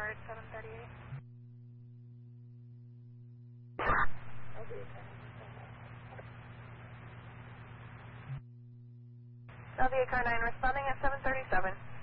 Boulevard, 738. LVA car 9 responding at 737.